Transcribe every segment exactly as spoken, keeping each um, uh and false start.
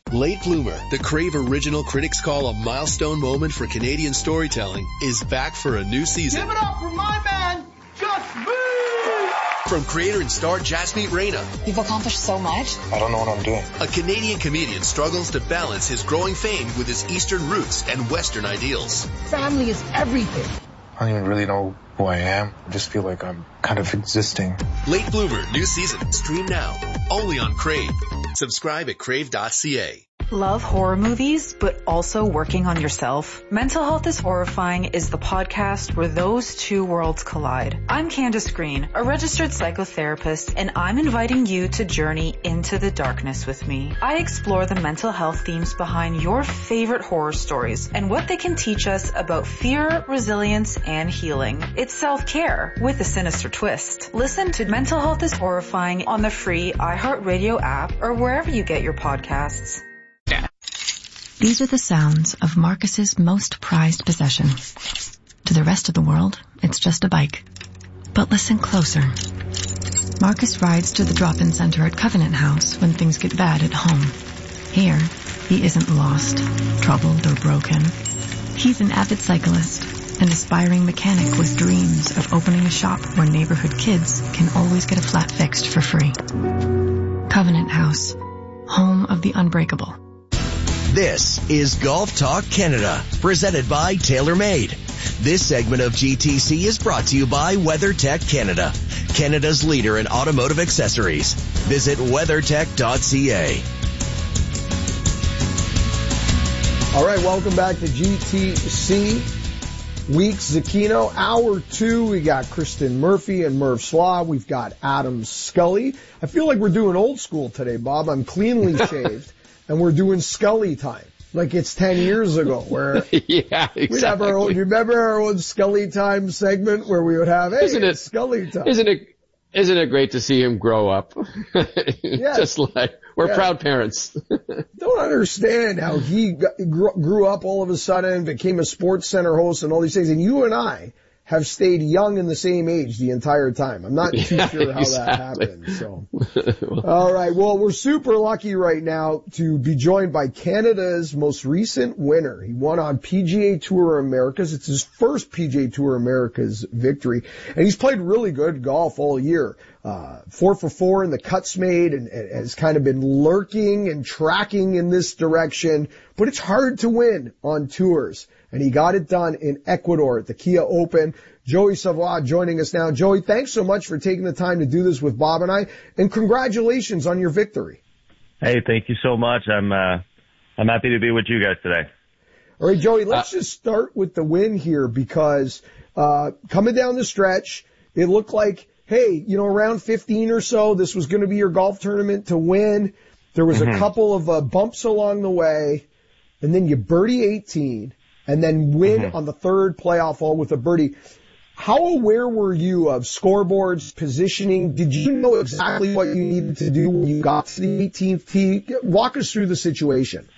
Late Bloomer, the Crave original critics call a milestone moment for Canadian storytelling, is back for a new season. Give it up for my man, Just Me! From creator and star Jasmeet Reina. You've accomplished so much. I don't know what I'm doing. A Canadian comedian struggles to balance his growing fame with his Eastern roots and Western ideals. Family is everything. I don't even really know who I am. I just feel like I'm kind of existing. Late Bloomer, new season. Stream now. Only on Crave. Subscribe at crave dot c a. Love horror movies, but also working on yourself? Mental Health is Horrifying is the podcast where those two worlds collide. I'm Candace Green, a registered psychotherapist, and I'm inviting you to journey into the darkness with me. I explore the mental health themes behind your favorite horror stories and what they can teach us about fear, resilience, and healing. It's self-care with a sinister twist. Listen to Mental Health is Horrifying on the free iHeartRadio app or wherever you get your podcasts. These are the sounds of Marcus's most prized possession. To the rest of the world, it's just a bike. But listen closer. Marcus rides to the drop-in center at Covenant House when things get bad at home. Here, he isn't lost, troubled, or broken. He's an avid cyclist, an aspiring mechanic with dreams of opening a shop where neighborhood kids can always get a flat fixed for free. Covenant House, home of the unbreakable. This is Golf Talk Canada, presented by TaylorMade. This segment of G T C is brought to you by WeatherTech Canada, Canada's leader in automotive accessories. Visit weathertech dot c a. All right, welcome back to G T C Weeks Zucchino. Hour two, we got Kristen Murphy and Merv Slaw. We've got Adam Scully. I feel like we're doing old school today, Bob. I'm cleanly shaved. And we're doing Scully time, like it's ten years ago, where yeah, exactly. We'd have our own, you remember our own Scully time segment where we would have, hey, isn't it, Scully time. Isn't it, isn't it great to see him grow up? Yes. Just like, we're yes. proud parents. Don't understand how he got, grew up all of a sudden, became a Sports Center host and all these things. And you and I have stayed young and the same age the entire time. I'm not too yeah, sure how exactly. that happened. So, all right. Well, we're super lucky right now to be joined by Canada's most recent winner. He won on P G A Tour Americas. It's his first P G A Tour Americas victory, and he's played really good golf all year. Uh, four for four in the cuts made, and, and has kind of been lurking and tracking in this direction. But it's hard to win on tours. And he got it done in Ecuador at the Kia Open. Joey Savoie joining us now. Joey, thanks so much for taking the time to do this with Bob and I, and congratulations on your victory. Hey, thank you so much. I'm uh, I'm happy to be with you guys today. All right, Joey, let's uh, just start with the win here because uh coming down the stretch, it looked like, hey, you know, around fifteen or so, this was going to be your golf tournament to win. There was mm-hmm. a couple of uh, bumps along the way, and then you birdie eighteen. And then win mm-hmm. on the third playoff hole with a birdie. How aware were you of scoreboards, positioning? Did you know exactly what you needed to do when you got to the eighteenth tee? Walk us through the situation.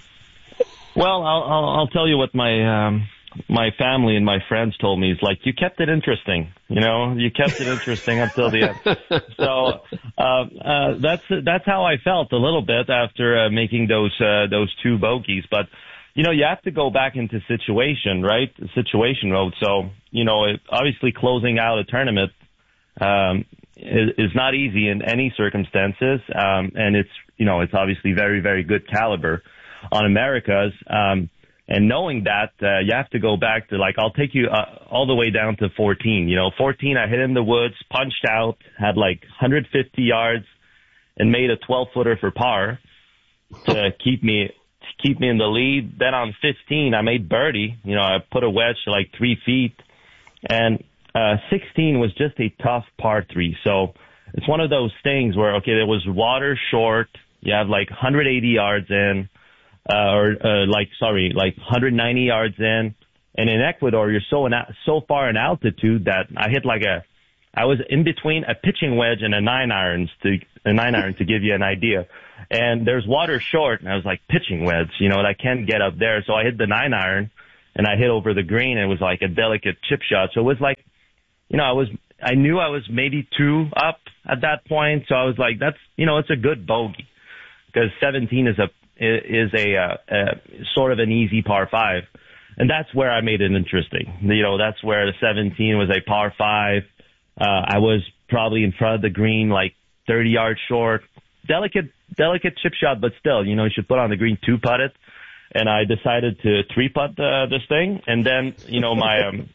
Well, I'll, I'll, I'll tell you what my um, my family and my friends told me. Is like, you kept it interesting. You know, you kept it interesting until the end. So uh, uh, that's that's how I felt a little bit after uh, making those uh, those two bogeys, but. You know, you have to go back into situation, right? Situation mode. So, you know, it, obviously closing out a tournament um, is, is not easy in any circumstances. Um, and it's, you know, it's obviously very, very good caliber on America's. Um, and knowing that, uh, you have to go back to, like, I'll take you uh, all the way down to fourteen. You know, fourteen, I hit in the woods, punched out, had like one hundred fifty yards, and made a twelve-footer for par to keep me keep me in the lead. Then on fifteen, I made birdie. You know, I put a wedge to like three feet. And uh sixteen was just a tough par three. So it's one of those things where, okay, there was water short. You have like one hundred eighty yards in, uh, or uh, like, sorry, like one hundred ninety yards in. And in Ecuador, you're so in, so far in altitude that I hit like a, I was in between a pitching wedge and a nine irons to a nine iron to give you an idea. And there's water short, and I was like, pitching wedge, you know, and I can't get up there. So I hit the nine iron, and I hit over the green, and it was like a delicate chip shot. So it was like, you know, I was, I knew I was maybe two up at that point. So I was like, that's, you know, it's a good bogey because seventeen is a, is a, uh, a sort of an easy par five. And that's where I made it interesting. You know, that's where the seventeen was a par five. Uh, I was probably in front of the green, like thirty yards short. Delicate, delicate chip shot, but still, you know, you should put on the green two putt it. And I decided to three putt uh, this thing. And then, you know, my, um,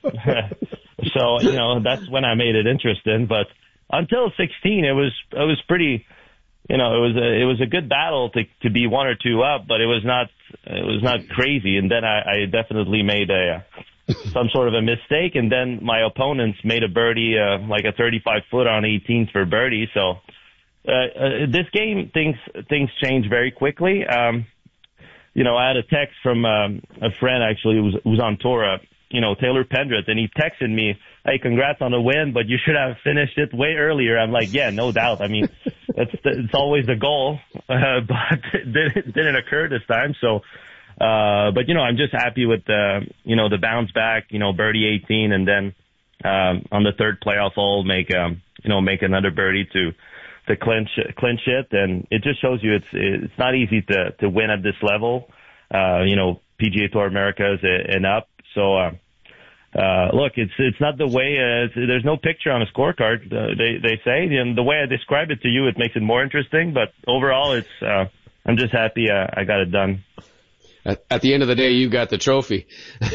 so, you know, that's when I made it interesting. But until sixteen, it was, it was pretty, you know, it was a, it was a good battle to, to be one or two up, but it was not, it was not crazy. And then I, I definitely made a, some sort of a mistake. And then my opponents made a birdie, uh, like a thirty-five foot on eighteenth for birdie. So, uh, uh, this game, things, things change very quickly. Um, you know, I had a text from, um, a friend actually who was, who was on tour, uh, you know, Taylor Pendrith, and he texted me, hey, congrats on the win, but you should have finished it way earlier. I'm like, yeah, no doubt. I mean, it's, it's always the goal, uh, but it didn't, didn't occur this time. So, uh, but you know, I'm just happy with the, you know, the bounce back, you know, birdie eighteen, and then, um, on the third playoff hole, make, um, you know, make another birdie to, to clinch, clinch it. And it just shows you it's, it's not easy to, to win at this level. Uh, you know, P G A Tour Americas and up. So, uh, uh, look, it's, it's not the way, uh, it's, there's no picture on a scorecard, uh, they, they say, and the way I describe it to you, it makes it more interesting, but overall, it's, uh, I'm just happy, uh, I got it done. At, at the end of the day, you got the trophy.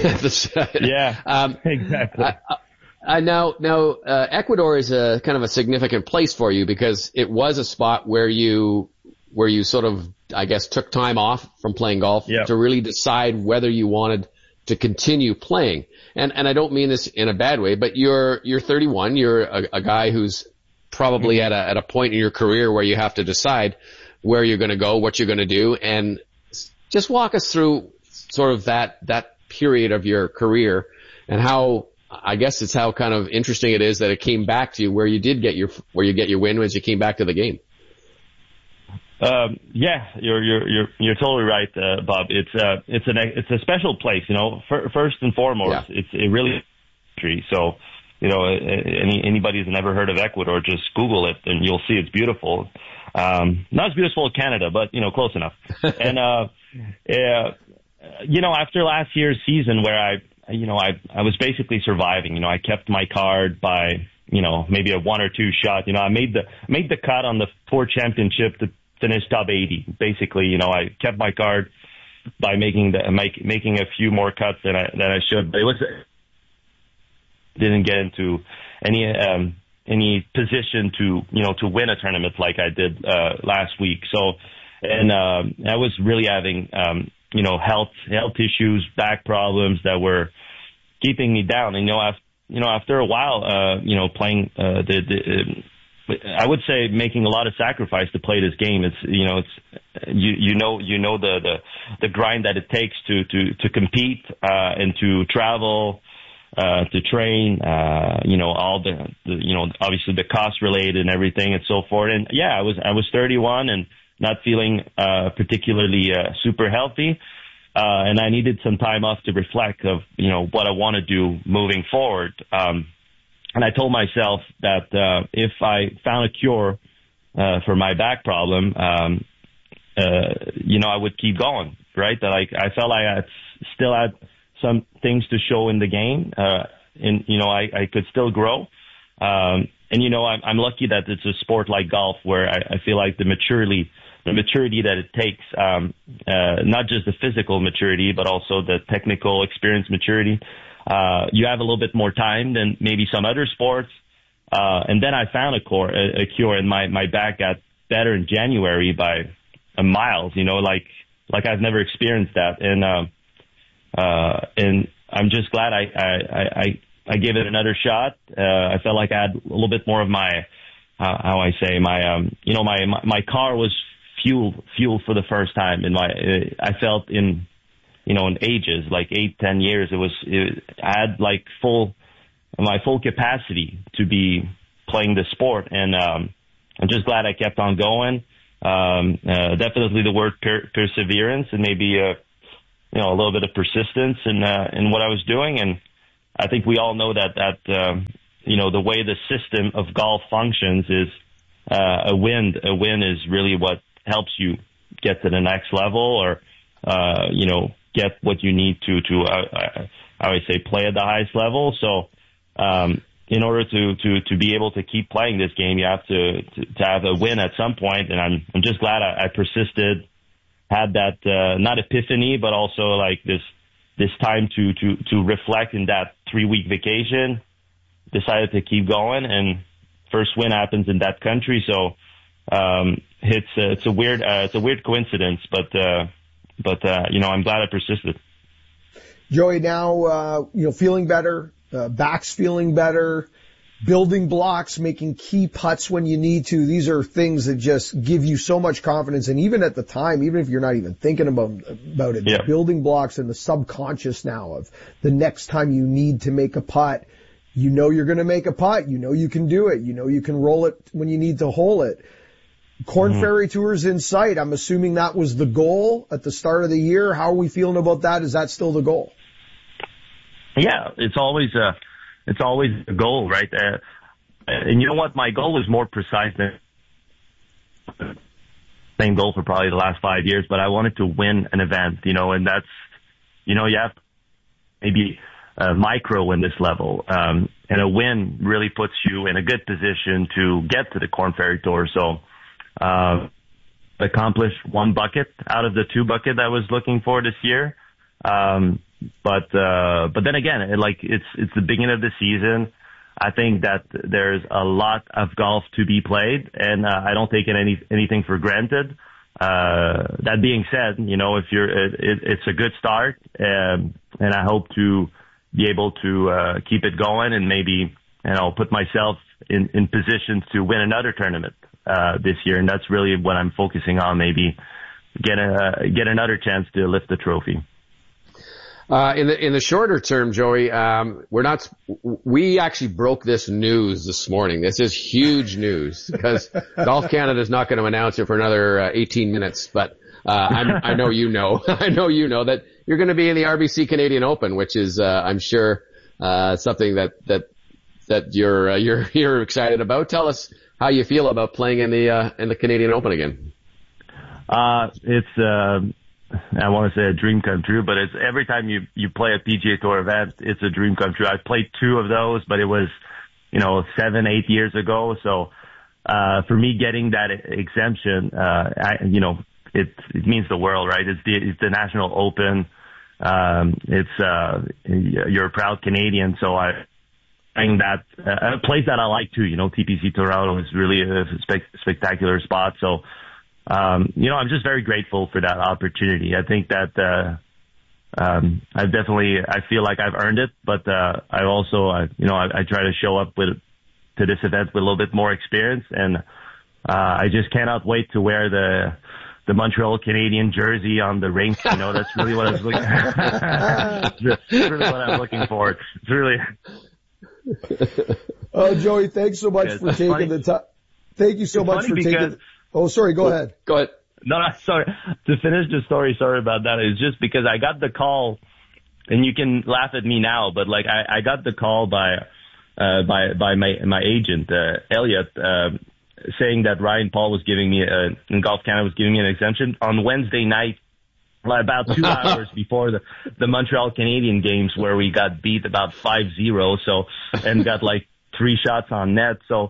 Yeah, um, exactly. I, I, now, now, uh, Ecuador is a kind of a significant place for you because it was a spot where you, where you sort of, I guess, took time off from playing golf yep. to really decide whether you wanted to continue playing. And, and I don't mean this in a bad way, but you're, you're thirty-one. You're a, a guy who's probably at a, at a point in your career where you have to decide where you're going to go, what you're going to do. And just walk us through sort of that, that period of your career and how, I guess it's how kind of interesting it is that it came back to you where you did get your, where you get your win as you came back to the game. Um, yeah, you're, you're, you're, you're totally right, uh, Bob. It's, uh, it's an, it's a special place, you know, for, first and foremost, yeah. it's it really, so, you know, any, anybody who's never heard of Ecuador, just Google it and you'll see it's beautiful. Um, not as beautiful as Canada, but, you know, close enough. and, uh, uh, you know, after last year's season where I, you know, I, I was basically surviving, you know, I kept my card by, you know, maybe a one or two shot, you know, I made the, made the cut on the Tour Championship to finish top eighty. Basically, you know, I kept my card by making the, make, making a few more cuts than I, than I should, but it was, didn't get into any, um, any position to, you know, to win a tournament like I did, uh, last week. So, and, um, I was really having, um, you know, health, health issues, back problems that were keeping me down. And, you know, after, you know, after a while, uh, you know, playing, uh, the, the, I would say making a lot of sacrifice to play this game. It's, you know, it's, you, you know, you know, the, the, the grind that it takes to, to, to compete, uh, and to travel, uh, to train, uh, you know, all the, the, you know, obviously the cost related and everything and so forth. And yeah, I was, I was thirty-one and not feeling, uh, particularly, uh, super healthy. Uh, and I needed some time off to reflect of, you know, what I want to do moving forward. Um, And I told myself that uh, if I found a cure uh, for my back problem, um, uh, you know, I would keep going, right? That I, I felt I had, still had some things to show in the game, uh, and you know, I, I could still grow. Um, and you know, I'm, I'm lucky that it's a sport like golf where I, I feel like the maturity, the maturity that it takes, um, uh, not just the physical maturity, but also the technical experience maturity. Uh, you have a little bit more time than maybe some other sports. Uh, and then I found a, core, a, a cure and my, my back got better in January by a miles, you know, like, like I've never experienced that. And, uh, uh, and I'm just glad I, I, I, I gave it another shot. Uh, I felt like I had a little bit more of my, uh, how I say, my, um, you know, my, my, my car was fueled, fueled for the first time in my, I felt in, you know, in ages, like eight, ten years, it was, it, I had like full, my full capacity to be playing the sport. And, um, I'm just glad I kept on going. Um, uh, definitely the word per- perseverance and maybe, uh, you know, a little bit of persistence in, uh, in what I was doing. And I think we all know that, that, um, you know, the way the system of golf functions is, uh, a win, a win is really what helps you get to the next level or, uh, you know, get what you need to, to, uh, I would say play at the highest level. So, um, in order to, to, to be able to keep playing this game, you have to, to, to have a win at some point. And I'm, I'm just glad I, I persisted, had that, uh, not epiphany, but also like this, this time to, to, to reflect in that three week vacation, decided to keep going, and first win happens in that country. So, um, it's, uh, it's a weird, uh, it's a weird coincidence, but, uh, but, uh, you know, I'm glad I persisted. Joey, now, uh, you know, feeling better, uh, back's feeling better, building blocks, making key putts when you need to. These are things that just give you so much confidence. And even at the time, even if you're not even thinking about, about it, yeah. the building blocks and the subconscious now of the next time you need to make a putt, you know you're going to make a putt. You know you can do it. You know you can roll it when you need to hole it. Corn mm-hmm. Ferry Tour's in sight. I'm assuming that was the goal at the start of the year. How are we feeling about that? Is that still the goal? Yeah, it's always a, it's always a goal, right? Uh, and you know what? My goal was more precise than same goal for probably the last five years, but I wanted to win an event, you know, and that's, you know, you have maybe a micro in this level, um, and a win really puts you in a good position to get to the Corn Ferry Tour. So, uh, accomplished one bucket out of the two bucket that I was looking for this year. Um, But, uh, but then again, it, like it's, it's the beginning of the season. I think that there's a lot of golf to be played, and, uh, I don't take any, anything for granted. Uh, that being said, you know, if you're, it, it, it's a good start, um, and I hope to be able to, uh, keep it going and maybe, you know, put myself in, in positions to win another tournament, uh, this year. And that's really what I'm focusing on, maybe get a, get another chance to lift the trophy. Uh, in the, in the shorter term, Joey, um, we're not, we actually broke this news this morning. This is huge news because Golf Canada is not going to announce it for another uh, eighteen minutes, but, uh, I'm, I know you know, I know you know that you're going to be in the R B C Canadian Open, which is, uh, I'm sure, uh, something that, that, that you're, uh, you're, you're excited about. Tell us how you feel about playing in the, uh, in the Canadian Open again. Uh, it's, uh, I want to say a dream come true, but it's every time you, you play a P G A Tour event, it's a dream come true. I've played two of those, but it was, you know, seven, eight years ago. So, uh, for me getting that exemption, uh, I, you know, it, it means the world, right? It's the, it's the National Open. Um, it's, uh, you're a proud Canadian. So I, think that, uh, a place that I like too, you know, T P C Toronto is really a spe- spectacular spot. So, Um, you know, I'm just very grateful for that opportunity. I think that, uh, um, I've definitely, I feel like I've earned it, but, uh, I also, uh, you know, I, I try to show up with, to this event with a little bit more experience, and, uh, I just cannot wait to wear the, the Montreal Canadian jersey on the rink. You know, that's really what I was looking, that's really what I'm looking for. It's really. Oh, Joey, thanks so much yeah, for taking funny. the time. Thank you so it's much for because, taking Oh, sorry, go ahead. Go ahead. No, no, sorry. To finish the story, sorry about that. It's just because I got the call, and you can laugh at me now, but like I, I got the call by, uh, by, by my, my agent, uh, Elliot, uh, saying that Ryan Paul was giving me, uh, in Golf Canada was giving me an exemption on Wednesday night, like about two hours before the, the Montreal Canadian games where we got beat about five zero. So, and got like three shots on net. So,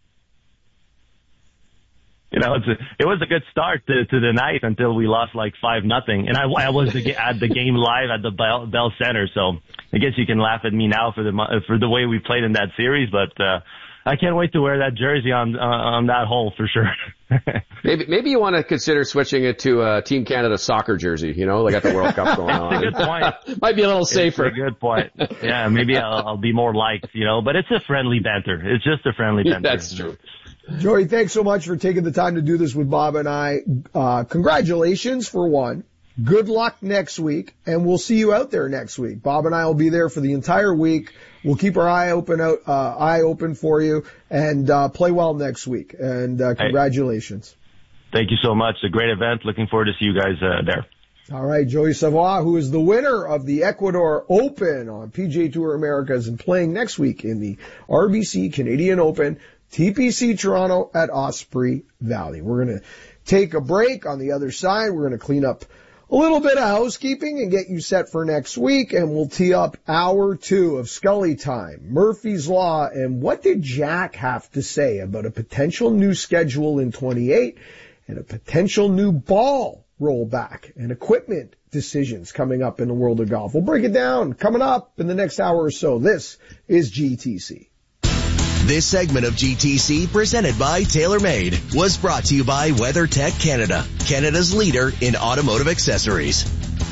You know, it's a, it was a good start to, to the night until we lost like five nothing. And I, I was the, at the game live at the Bell, Bell Center, so I guess you can laugh at me now for the for the way we played in that series. But uh, I can't wait to wear that jersey on uh, on that hole for sure. maybe maybe you want to consider switching it to a Team Canada soccer jersey. You know, they got the World Cup going on. That's a good point. Might be a little safer. It's a good point. Yeah, maybe I'll, I'll be more liked. You know, but it's a friendly banter. It's just a friendly banter. That's true. Joey, thanks so much for taking the time to do this with Bob and I. Uh, congratulations for one. Good luck next week, and we'll see you out there next week. Bob and I will be there for the entire week. We'll keep our eye open out, uh, eye open for you, and uh, play well next week. And uh, congratulations. Hey, thank you so much. A great event. Looking forward to see you guys uh, there. All right, Joey Savoie, who is the winner of the Ecuador Open on P G A Tour Americas and playing next week in the R B C Canadian Open. T P C Toronto at Osprey Valley. We're going to take a break. On the other side, we're going to clean up a little bit of housekeeping and get you set for next week, and we'll tee up hour two of Scully Time, Murphy's Law, and what did Jack have to say about a potential new schedule in twenty-eight and a potential new ball rollback and equipment decisions coming up in the world of golf. We'll break it down coming up in the next hour or so. This is G T C. This segment of G T C, presented by TaylorMade, was brought to you by WeatherTech Canada, Canada's leader in automotive accessories.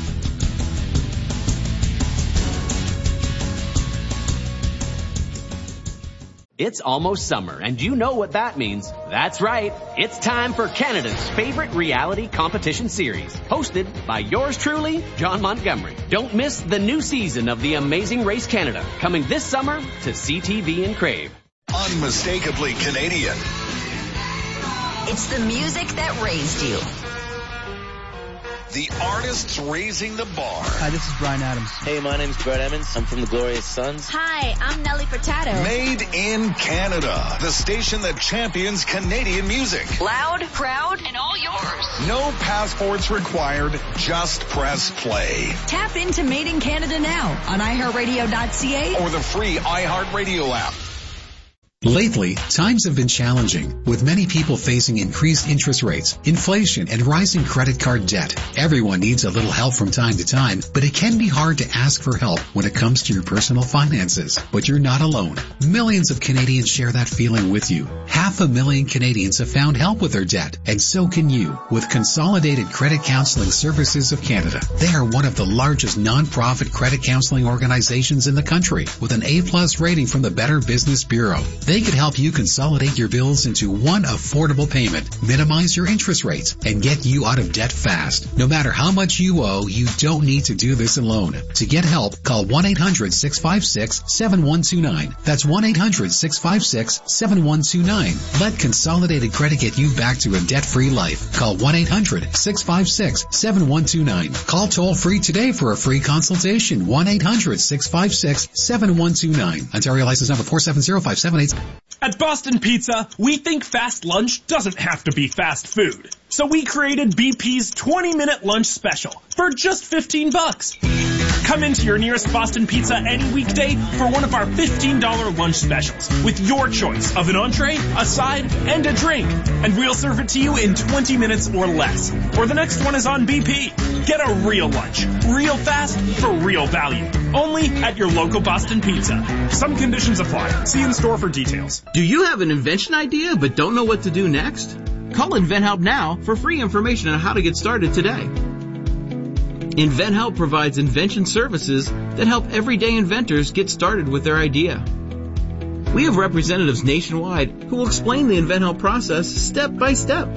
It's almost summer, and you know what that means. That's right. It's time for Canada's favorite reality competition series, hosted by yours truly, John Montgomery. Don't miss the new season of The Amazing Race Canada, coming this summer to C T V and Crave. Unmistakably Canadian. It's the music that raised you. The artists raising the bar. Hi, this is Bryan Adams. Hey, my name's Brett Emmons. I'm from the Glorious Sons. Hi, I'm Nelly Furtado. Made in Canada, the station that champions Canadian music. Loud, proud, and all yours. No passports required, just press play. Tap into Made in Canada now on i heart radio dot c a or the free iHeartRadio app. Lately, times have been challenging, with many people facing increased interest rates, inflation, and rising credit card debt. Everyone needs a little help from time to time, but it can be hard to ask for help when it comes to your personal finances. But you're not alone. Millions of Canadians share that feeling with you. Half a million Canadians have found help with their debt, and so can you, with Consolidated Credit Counseling Services of Canada. They are one of the largest non-profit credit counseling organizations in the country, with an A-plus rating from the Better Business Bureau. They could help you consolidate your bills into one affordable payment, minimize your interest rates, and get you out of debt fast. No matter how much you owe, you don't need to do this alone. To get help, call one eight hundred six five six seven one two nine. That's one eight hundred six five six seven one two nine. Let Consolidated Credit get you back to a debt-free life. Call one eight hundred six five six seven one two nine. Call toll-free today for a free consultation. one eight hundred six five six seven one two nine. Ontario license number four seven zero five seven eight. At Boston Pizza, we think fast lunch doesn't have to be fast food. So we created B P's twenty minute lunch special for just fifteen bucks. Come into your nearest Boston Pizza any weekday for one of our fifteen dollar lunch specials with your choice of an entree, a side, and a drink. And we'll serve it to you in twenty minutes or less. Or the next one is on B P. Get a real lunch, real fast, for real value. Only at your local Boston Pizza. Some conditions apply. See in store for details. Do you have an invention idea but don't know what to do next? Call InventHelp now for free information on how to get started today. InventHelp provides invention services that help everyday inventors get started with their idea. We have representatives nationwide who will explain the InventHelp process step by step.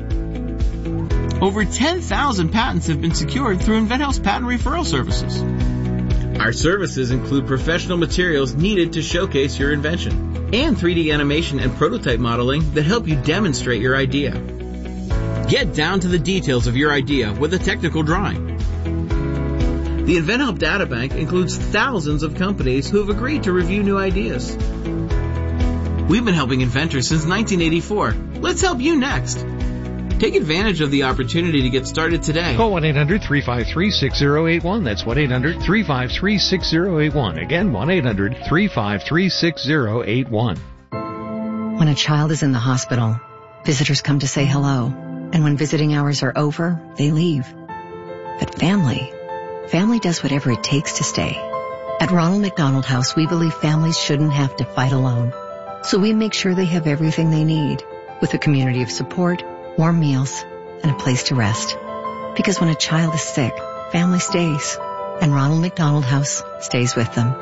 Over ten thousand patents have been secured through InventHelp's patent referral services. Our services include professional materials needed to showcase your invention and three D animation and prototype modeling that help you demonstrate your idea. Get down to the details of your idea with a technical drawing. The InventHelp Databank includes thousands of companies who have agreed to review new ideas. We've been helping inventors since nineteen eighty-four. Let's help you next. Take advantage of the opportunity to get started today. Call one eight hundred three five three six zero eight one. That's one eight hundred three five three six zero eight one. Again, one eight hundred three five three six zero eight one. When a child is in the hospital, visitors come to say hello. And when visiting hours are over, they leave. But family, family does whatever it takes to stay. At Ronald McDonald House, we believe families shouldn't have to fight alone. So we make sure they have everything they need, with a community of support, warm meals, and a place to rest. Because when a child is sick, family stays, and Ronald McDonald House stays with them.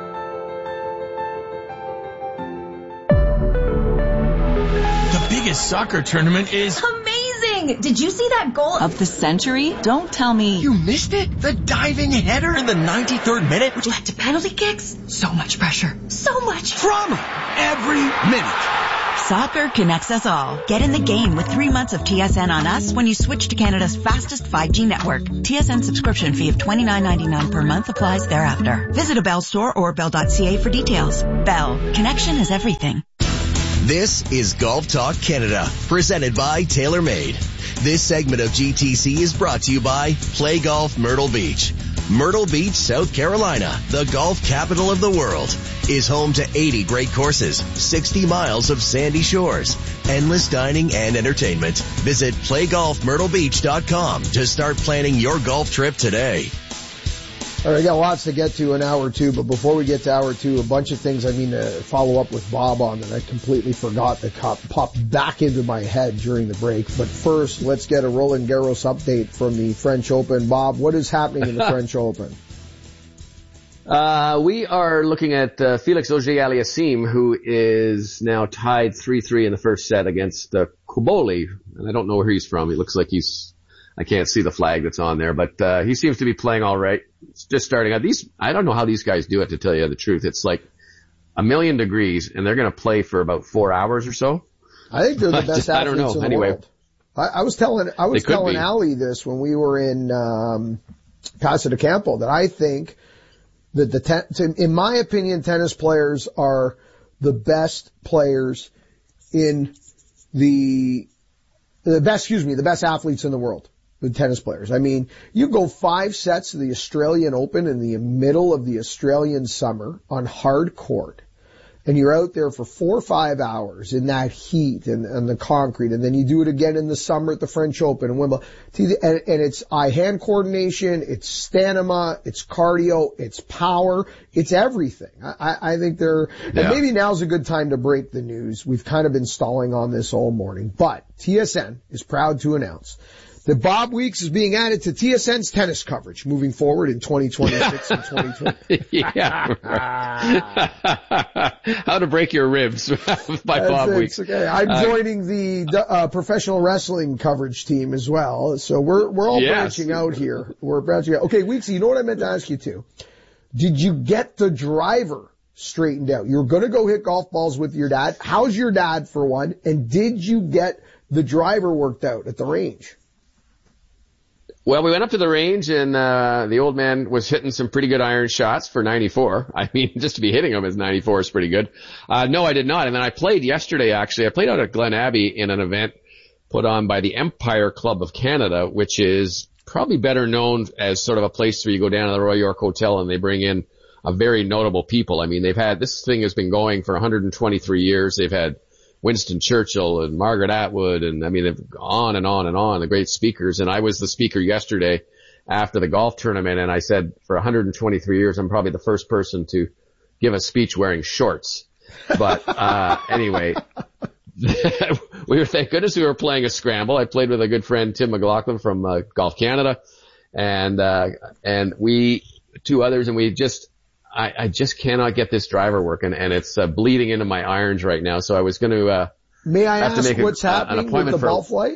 The biggest soccer tournament is amazing! Did you see that goal of the century? Don't tell me. You missed it? The diving header in the ninety-third minute? Which led to penalty kicks? So much pressure. So much drama. Every minute. Soccer connects us all. Get in the game with three months of T S N on us when you switch to Canada's fastest five G network. T S N subscription fee of twenty-nine ninety-nine per month applies thereafter. Visit a Bell store or bell dot c a for details. Bell. Connection is everything. This is Golf Talk Canada, presented by TaylorMade. This segment of G T C is brought to you by Play Golf Myrtle Beach. Myrtle Beach, South Carolina, the golf capital of the world, is home to eighty great courses, sixty miles of sandy shores, endless dining and entertainment. Visit play golf myrtle beach dot com to start planning your golf trip today. All right, we got lots to get to in hour two, but before we get to hour two, a bunch of things I mean to follow up with Bob on that I completely forgot that popped back into my head during the break. But first, let's get a Roland Garros update from the French Open. Bob, what is happening in the French Open? Uh, we are looking at uh, Felix Auger-Aliassime, who is now tied three three in the first set against uh, Kuboli. And I don't know where he's from. He looks like he's, I can't see the flag that's on there, but uh, he seems to be playing all right. It's just starting out. These, I don't know how these guys do it, to tell you the truth. It's like a million degrees, and they're going to play for about four hours or so. I think they're the best just, athletes I don't know. in the Anyway. world. I, I was telling, I was telling be. Ali this when we were in um, Casa de Campo, that I think that the ten, in my opinion, tennis players are the best players in the the best. Excuse me, the best athletes in the world. The tennis players. I mean, you go five sets of the Australian Open in the middle of the Australian summer on hard court, and you're out there for four or five hours in that heat and, and the concrete, and then you do it again in the summer at the French Open and Wimbledon. And, and it's eye-hand coordination, it's stamina, it's cardio, it's power, it's everything. I, I think they're, yeah. And maybe now's a good time to break the news. We've kind of been stalling on this all morning, but T S N is proud to announce that Bob Weeks is being added to T S N's tennis coverage moving forward in twenty twenty-six and twenty twenty. Yeah. Right. How to break your ribs by That's Bob it. Weeks. Okay. I'm uh, joining the uh, professional wrestling coverage team as well. So we're we're all yes. branching out here. We're branching out. Okay, Weeks, you know what I meant to ask you too? Did you get the driver straightened out? You're going to go hit golf balls with your dad. How's your dad, for one? And did you get the driver worked out at the range? Well, we went up to the range, and uh the old man was hitting some pretty good iron shots for ninety-four. I mean, just to be hitting them as ninety-four is pretty good. Uh no, I did not. And then I played yesterday, actually. I played out at Glen Abbey in an event put on by the Empire Club of Canada, which is probably better known as sort of a place where you go down to the Royal York Hotel and they bring in a very notable people. I mean, they've had, this thing has been going for one hundred twenty-three years. They've had Winston Churchill and Margaret Atwood, and I mean, they've on and on and on, the great speakers. And I was the speaker yesterday after the golf tournament, and I said, for one hundred twenty-three years, I'm probably the first person to give a speech wearing shorts. But, uh, anyway, we were, thank goodness we were playing a scramble. I played with a good friend, Tim McLaughlin from uh, Golf Canada, and, uh, and we, two others, and we just, I, I just cannot get this driver working, and it's uh, bleeding into my irons right now. So I was going to. Uh, May I have ask to make what's a, happening uh, an appointment with the for, ball flight?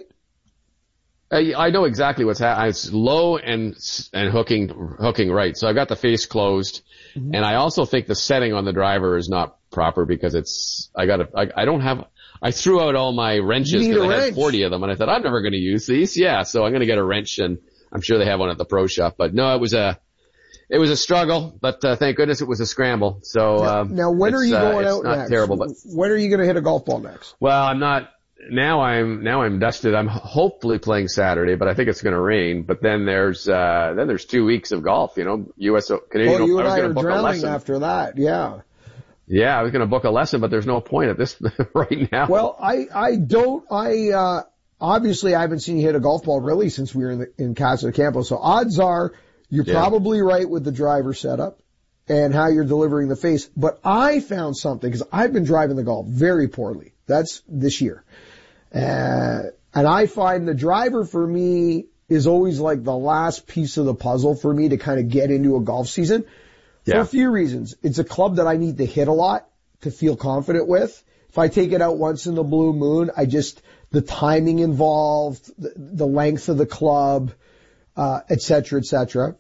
Uh, I know exactly what's happening. It's low and and hooking hooking right. So I've got the face closed, mm-hmm. and I also think the setting on the driver is not proper because it's. I got. I, I don't have. I threw out all my wrenches because I wrench. had forty of them, and I thought I'm never going to use these. Yeah, so I'm going to get a wrench, and I'm sure they have one at the pro shop. But no, it was a. It was a struggle, but uh, thank goodness it was a scramble. So now, um, now when are you going uh, out not next? Terrible, but when are you going to hit a golf ball next? Well, I'm not. Now I'm now I'm dusted. I'm hopefully playing Saturday, but I think it's going to rain. But then there's uh, then there's two weeks of golf. You know, U S Canadian. Oh, you and I was I going are to book a drowning lesson after that. Yeah. Yeah, I was going to book a lesson, but there's no point at this right now. Well, I I don't I uh, obviously I haven't seen you hit a golf ball really since we were in the, in Casa de Campo. So odds are. You're yeah. probably right with the driver setup and how you're delivering the face. But I found something because I've been driving the golf very poorly. That's this year. Uh, and I find the driver for me is always like the last piece of the puzzle for me to kind of get into a golf season yeah. for a few reasons. It's a club that I need to hit a lot to feel confident with. If I take it out once in the blue moon, I just, the timing involved, the, the length of the club, uh, et cetera, et cetera.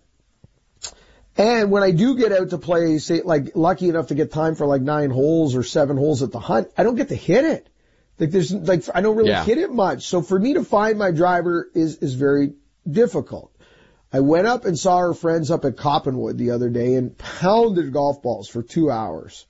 And when I do get out to play, say, like, lucky enough to get time for like nine holes or seven holes at the Hunt, I don't get to hit it. Like, there's, like, I don't really yeah. hit it much. So for me to find my driver is, is very difficult. I went up and saw our friends up at Coppenwood the other day and pounded golf balls for two hours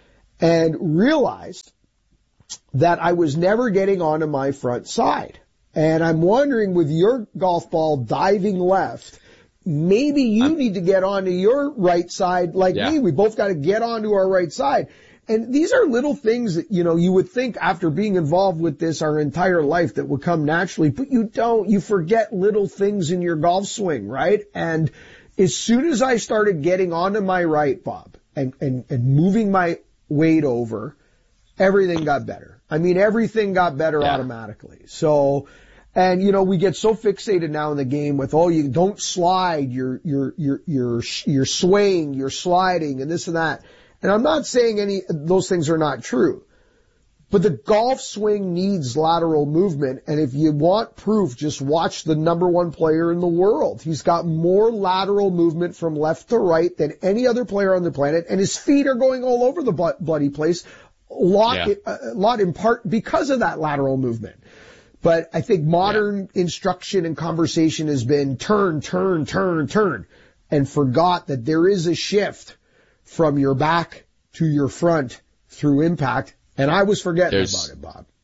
and realized that I was never getting onto my front side. And I'm wondering, with your golf ball diving left, maybe you I'm, need to get onto your right side like yeah. me. We both got to get onto our right side. And these are little things that, you know, you would think after being involved with this our entire life that would come naturally, but you don't. You forget little things in your golf swing, right? And as soon as I started getting onto my right, Bob, and, and, and moving my weight over, everything got better. I mean, everything got better yeah. automatically. So, and you know, we get so fixated now in the game with, oh, you don't slide, you're, you're, you're, you're, you're swaying, you're sliding and this and that. And I'm not saying any, those things are not true. But the golf swing needs lateral movement. And if you want proof, just watch the number one player in the world. He's got more lateral movement from left to right than any other player on the planet. And his feet are going all over the bloody place. A lot, yeah. a lot in part because of that lateral movement. But I think modern yeah. instruction and conversation has been turn, turn, turn, turn, and forgot that there is a shift from your back to your front through impact. And I was forgetting There's, about it, Bob.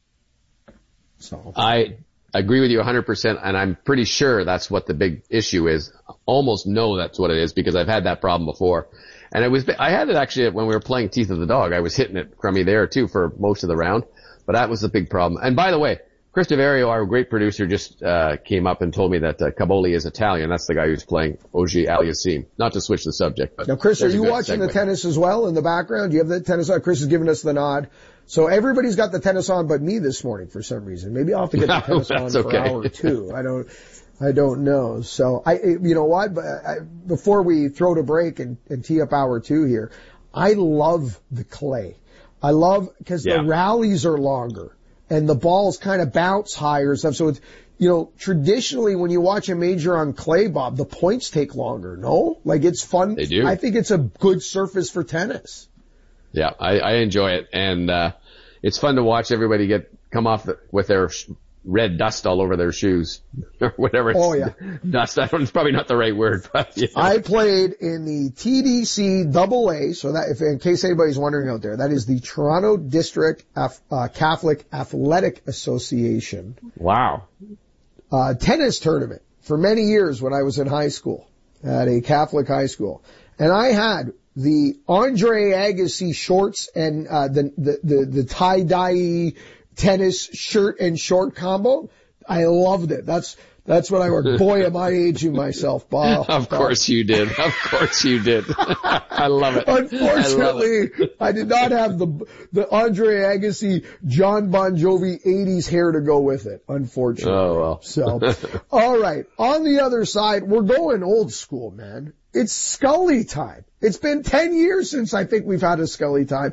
So I agree with you one hundred percent, and I'm pretty sure that's what the big issue is. Almost know that's what it is because I've had that problem before. And it was, I had it actually when we were playing Teeth of the Dog. I was hitting it crummy there too for most of the round, but that was the big problem. And by the way, Chris DeVario, our great producer, just uh came up and told me that uh, Caboli is Italian. That's the guy who's playing Ogier Aliassime. Not to switch the subject, but now, Chris, are you watching segue. the tennis as well in the background? Do you have the tennis on? Chris is giving us the nod. So everybody's got the tennis on, but me this morning for some reason. Maybe I'll have to get the tennis on for okay. an hour or two. I don't, I don't know. So I, you know what? But I, before we throw to break and, and tee up hour two here, I love the clay. I love because yeah. the rallies are longer. And the balls kind of bounce higher and stuff. So it's, you know, traditionally when you watch a major on clay, Bob, the points take longer. No? Like it's fun. They do. I think it's a good surface for tennis. Yeah, I, I enjoy it. And, uh, it's fun to watch everybody get, come off the, with their sh- red dust all over their shoes or whatever. It's oh, yeah. Dust. I don't, it's probably not the right word, but yeah. I played in the T D C double A. So that, if, in case anybody's wondering out there, that is the Toronto District Af- uh, Catholic Athletic Association. Wow. Uh, tennis tournament for many years when I was in high school at a Catholic high school. And I had the Andre Agassi shorts and, uh, the, the, the, the tie-dye tennis shirt and short combo. I loved it. That's, that's what I wore. Boy, am I aging myself, Bob. Of course you did. Of course you did. I love it. Unfortunately, I, love it. I did not have the, the Andre Agassi, John Bon Jovi eighties hair to go with it, unfortunately. Oh, well. So, all right. On the other side, we're going old school, man. It's Scully time. It's been ten years since I think we've had a Scully time.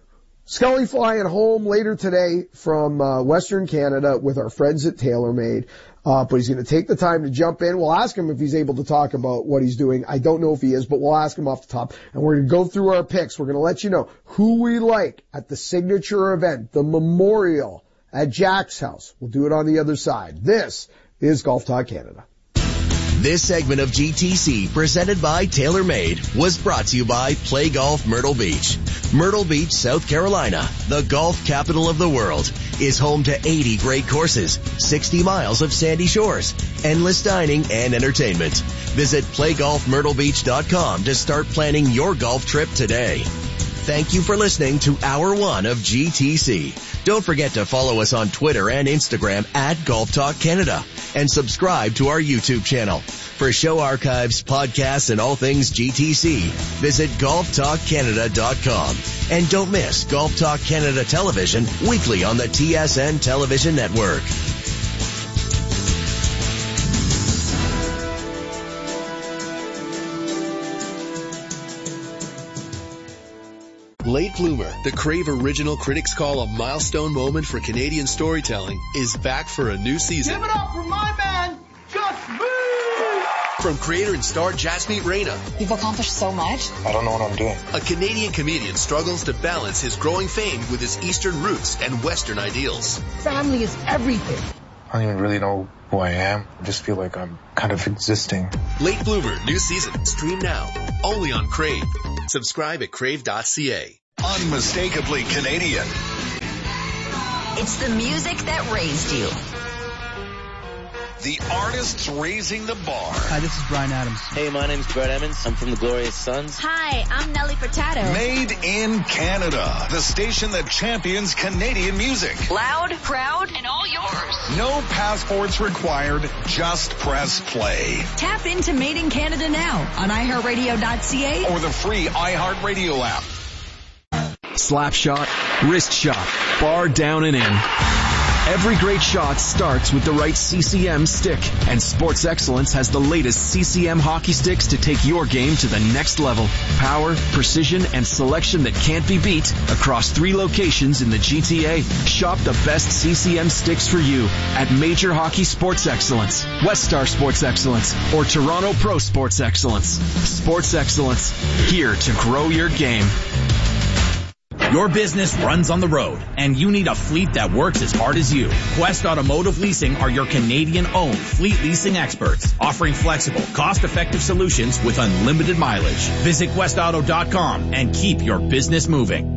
Scully flying home later today from uh, Western Canada with our friends at TaylorMade. Uh, but he's going to take the time to jump in. We'll ask him if he's able to talk about what he's doing. I don't know if he is, but we'll ask him off the top. And we're going to go through our picks. We're going to let you know who we like at the signature event, the Memorial at Jack's house. We'll do it on the other side. This is Golf Talk Canada. This segment of G T C, presented by TaylorMade, was brought to you by Play Golf Myrtle Beach. Myrtle Beach, South Carolina, the golf capital of the world, is home to eighty great courses, sixty miles of sandy shores, endless dining and entertainment. Visit play golf myrtle beach dot com to start planning your golf trip today. Thank you for listening to Hour One of G T C. Don't forget to follow us on Twitter and Instagram at Golf Talk Canada and subscribe to our YouTube channel. For show archives, podcasts, and all things G T C, visit golf talk canada dot com. And don't miss Golf Talk Canada Television weekly on the T S N Television Network. Late Bloomer, the Crave original critics call a milestone moment for Canadian storytelling, is back for a new season. Give it up for my man, Just Move! From creator and star Jasmeet Reina. You've accomplished so much. I don't know what I'm doing. A Canadian comedian struggles to balance his growing fame with his Eastern roots and Western ideals. Family is everything. I don't even really know who I am. I just feel like I'm kind of existing. Late Bloomer, new season. Stream now. Only on Crave. Subscribe at crave dot c a. Unmistakably Canadian. It's the music that raised you. The artists raising the bar. Hi, this is Bryan Adams. Hey, my name's Brett Emmons. I'm from the Glorious Sons. Hi, I'm Nelly Furtado. Made in Canada. The station that champions Canadian music. Loud, proud, and all yours. No passports required. Just press play. Tap into Made in Canada now on i heart radio dot c a or the free iHeartRadio app. Slap shot, wrist shot, bar down and in. Every great shot starts with the right C C M stick, and Sports Excellence has the latest C C M hockey sticks to take your game to the next level. Power, precision, and selection that can't be beat across three locations in the G T A. Shop the best C C M sticks for you at Major Hockey Sports Excellence, West Star Sports Excellence, or Toronto Pro Sports Excellence. Sports Excellence, here to grow your game. Your business runs on the road, and you need a fleet that works as hard as you. Quest Automotive Leasing are your Canadian-owned fleet leasing experts, offering flexible, cost-effective solutions with unlimited mileage. Visit quest auto dot com and keep your business moving.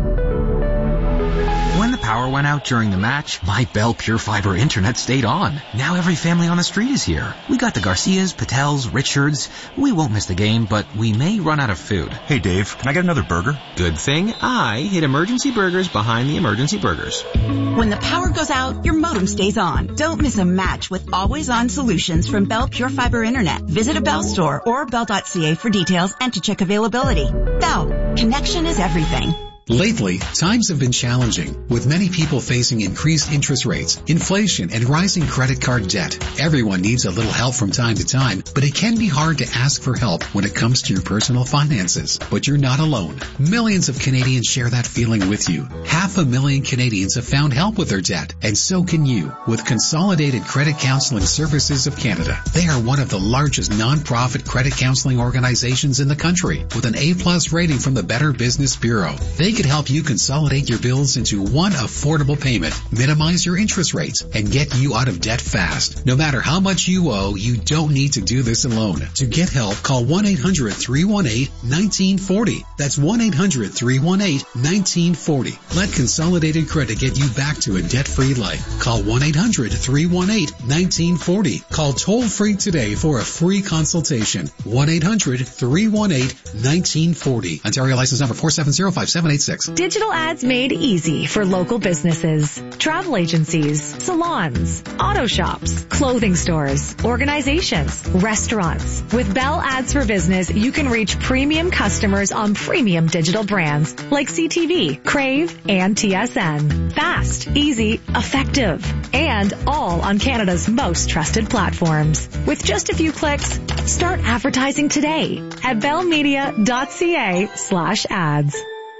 When the power went out during the match, my Bell Pure Fiber internet stayed on. Now every family on the street is here. We got the Garcias, Patels, Richards. We won't miss the game, but we may run out of food. Hey Dave, can I get another burger? Good thing I hid Emergency Burgers behind the Emergency Burgers. When the power goes out, your modem stays on. Don't miss a match with always-on solutions from Bell Pure Fiber Internet. Visit a Bell store or bell dot c a for details and to check availability. Bell, connection is everything. Lately, times have been challenging, with many people facing increased interest rates, inflation, and rising credit card debt. Everyone needs a little help from time to time, but it can be hard to ask for help when it comes to your personal finances. But you're not alone. Millions of Canadians share that feeling with you. Half a million Canadians have found help with their debt, and so can you with Consolidated Credit Counseling Services of Canada. They are one of the largest non-profit credit counseling organizations in the country, with an A-plus rating from the Better Business Bureau. They can help you consolidate your bills into one affordable payment, minimize your interest rates, and get you out of debt fast. No matter how much you owe, you don't need to do this alone. To get help, call one eight hundred three one eight one nine four zero. That's one eight hundred three one eight one nine four zero. Let Consolidated Credit get you back to a debt-free life. Call one eight hundred three one eight one nine four zero. Call toll-free today for a free consultation. one eight hundred three one eight one nine four zero. Ontario license number four seven zero five seven eight six. Digital ads made easy for local businesses, travel agencies, salons, auto shops, clothing stores, organizations, restaurants. With Bell Ads for Business, you can reach premium customers on premium digital brands like C T V, Crave, and T S N. Fast, easy, effective, and all on Canada's most trusted platforms. With just a few clicks, start advertising today at bell media dot c a slash ads.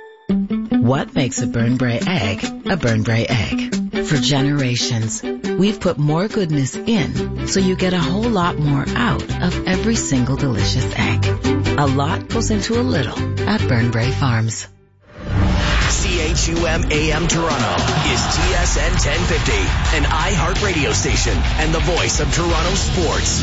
What makes a Burnbrae egg a Burnbrae egg? For generations, we've put more goodness in so you get a whole lot more out of every single delicious egg. A lot goes into a little at Burnbrae Farms. C H U M A M Toronto is T S N ten fifty, an iHeart radio station and the voice of Toronto sports.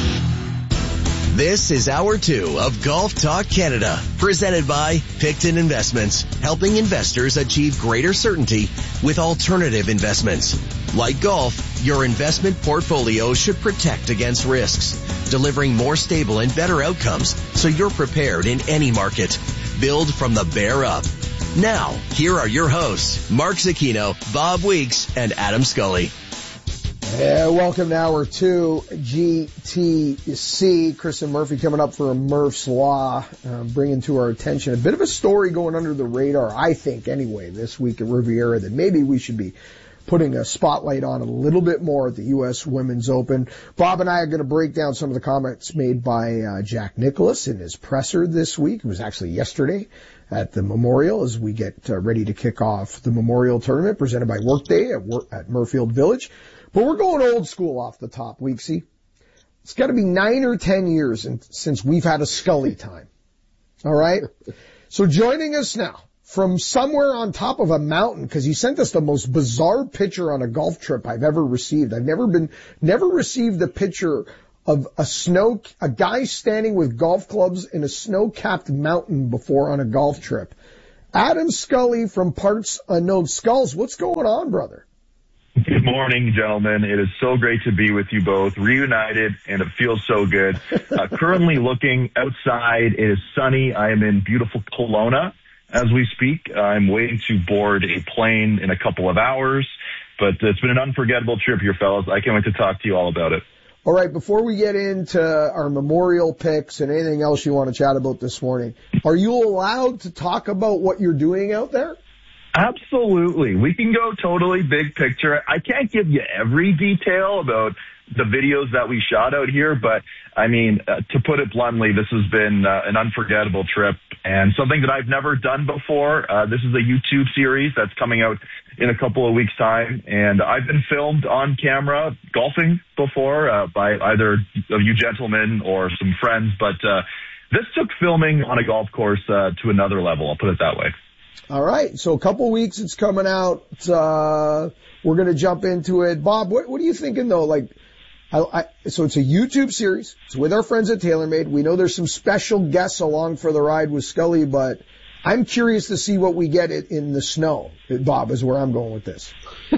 This is Hour two of Golf Talk Canada, presented by Picton Investments, helping investors achieve greater certainty with alternative investments. Like golf, your investment portfolio should protect against risks, delivering more stable and better outcomes so you're prepared in any market. Build from the bear up. Now, here are your hosts, Mark Zecchino, Bob Weeks, and Adam Scully. Yeah, welcome to Hour two, G T C. Kristen Murphy coming up for Murph's Law, uh, bringing to our attention a bit of a story going under the radar, I think, anyway, this week at Riviera that maybe we should be putting a spotlight on a little bit more at the U S Women's Open. Bob and I are going to break down some of the comments made by uh, Jack Nicklaus in his presser this week. It was actually yesterday at the Memorial as we get uh, ready to kick off the Memorial Tournament presented by Workday at, Wor- at Murfield Village. But we're going old school off the top, Weeksy. It's got to be nine or ten years in, since we've had a Scully time. All right? So joining us now from somewhere on top of a mountain, because he sent us the most bizarre picture on a golf trip I've ever received. I've never been, never received a picture of a snow, a guy standing with golf clubs in a snow-capped mountain before on a golf trip. Adam Scully from Parts Unknown. Skulls, what's going on, brother? Good Good morning, gentlemen. It is so great to be with you both, reunited, and it feels so good. Uh, currently looking outside. It is sunny. I am in beautiful Kelowna as we speak. I'm waiting to board a plane in a couple of hours, but it's been an unforgettable trip here, fellas. I can't wait to talk to you all about it. All right, before we get into our memorial picks and anything else you want to chat about this morning, are you allowed to talk about what you're doing out there? Absolutely. We can go totally big picture. I can't give you every detail about the videos that we shot out here, but I mean, uh, to put it bluntly, this has been uh, an unforgettable trip and something that I've never done before. Uh, this is a YouTube series that's coming out in a couple of weeks' time, and I've been filmed on camera golfing before uh, by either of you gentlemen or some friends, but uh, this took filming on a golf course uh, to another level. I'll put it that way. All right, so a couple weeks it's coming out. Uh, we're going to jump into it. Bob, what, what are you thinking, though? Like, I, I, so it's a YouTube series. It's with our friends at TaylorMade. We know there's some special guests along for the ride with Scully, but I'm curious to see what we get in the snow. Bob, is where I'm going with this.